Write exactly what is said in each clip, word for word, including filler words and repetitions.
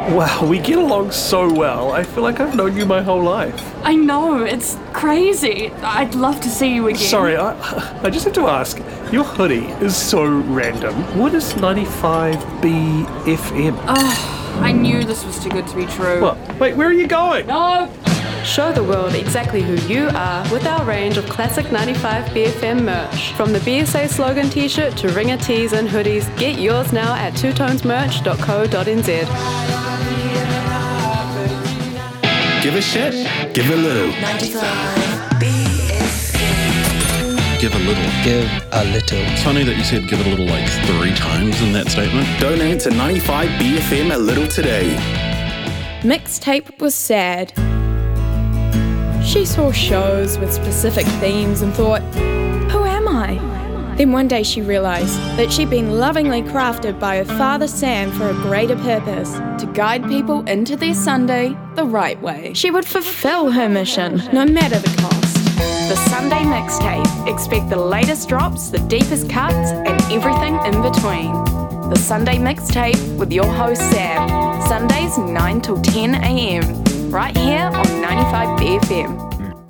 Wow, we get along so well. I feel like I've known you my whole life. I know, it's crazy. I'd love to see you again. Sorry, I, I just have to ask. Your hoodie is so random. What is ninety-five B F M? Oh, I knew this was too good to be true. What? Wait, where are you going? No! Show the world exactly who you are with our range of classic ninety-five B F M merch. From the B S A slogan t-shirt to ringer tees and hoodies, get yours now at two tones merch dot co dot n z. Give a shit, give a little. ninety-five B F M. Give a little. Give a little. It's funny that you said give it a little like three times in that statement. Donate to ninety-five B F M a little today. Mixtape was sad. She saw shows with specific themes and thought, who am I? Then one day she realised that she'd been lovingly crafted by her father Sam for a greater purpose, to guide people into their Sunday the right way. She would fulfil her mission, no matter the cost. The Sunday Mixtape. Expect the latest drops, the deepest cuts, and everything in between. The Sunday Mixtape with your host Sam. Sundays nine till ten a.m. right here on ninety-five B F M.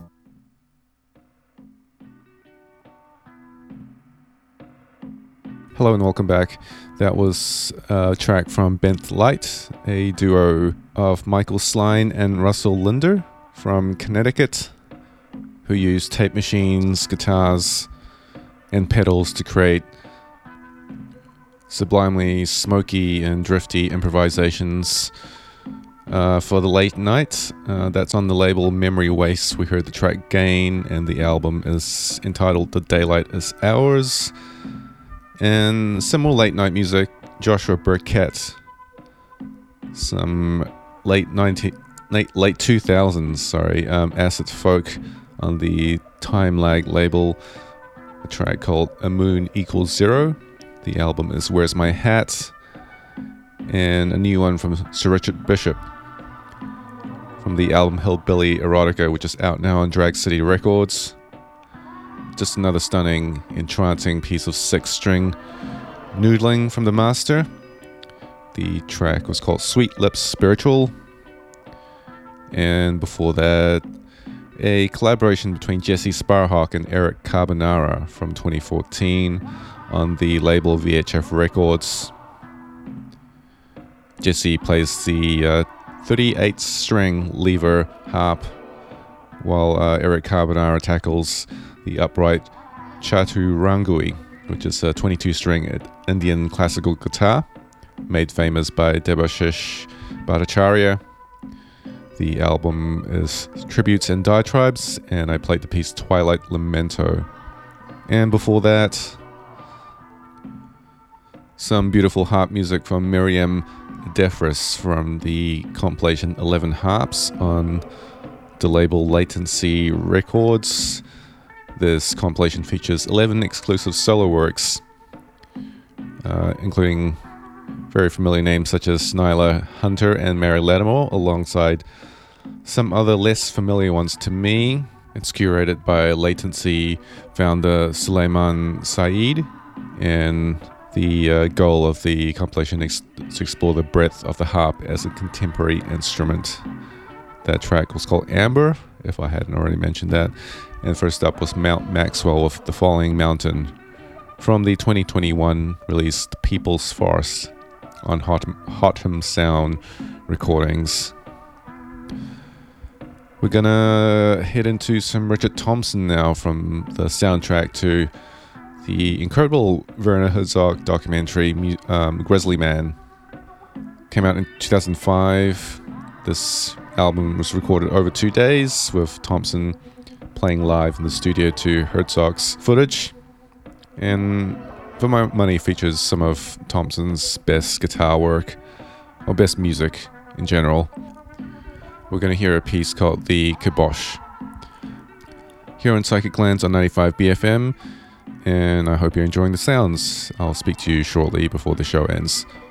Hello and welcome back. That was a track from Bent Light, a duo of Michael Sline and Russell Linder from Connecticut, who used tape machines, guitars, and pedals to create sublimely smoky and drifty improvisations uh, for the late night. Uh, that's on the label Memory Waste. We heard the track Gain, and the album is entitled The Daylight Is Ours. And some more late night music, Joshua Burkett, some late ninety, late, late two thousands, sorry, um, acid folk on the Time Lag label, a track called A Moon Equals Zero. The album is Where's My Hat? And a new one from Sir Richard Bishop from the album Hillbilly Erotica, which is out now on Drag City Records. Just another stunning, entrancing piece of six-string noodling from the master. The track was called Sweet Lips Spiritual. And before that, a collaboration between Jesse Sparhawk and Eric Carbonara from twenty fourteen on the label V H F Records. Jesse plays the uh, thirty-eight string lever harp, while uh, Eric Carbonara tackles the upright chaturangui, which is a twenty-two string Indian classical guitar, made famous by Debashish Bhattacharya. The album is Tributes and Diatribes, and I played the piece Twilight Lamento. And before that, some beautiful harp music from Miriam Defris from the compilation eleven Harps on the label Latency Records. This compilation features eleven exclusive solo works, uh, including very familiar names such as Nyla Hunter and Mary Lattimore, alongside some other less familiar ones to me. It's curated by Latency founder Suleiman Saeed, and the uh, goal of the compilation is to explore the breadth of the harp as a contemporary instrument. That track was called Amber, if I hadn't already mentioned that. And first up was Mount Maxwell with The Falling Mountain from the twenty twenty-one released People's Farce on Hot- Hotham Sound Recordings. We're gonna head into some Richard Thompson now from the soundtrack to the incredible Werner Herzog documentary um, Grizzly Man. Came out in two thousand five. This album was recorded over two days with Thompson playing live in the studio to Herzog's footage, and for my money features some of Thompson's best guitar work, or best music in general. We're going to hear a piece called The Kibosh here on Psychic Lands on ninety-five B F M, and I hope you're enjoying the sounds. I'll speak to you shortly before the show ends.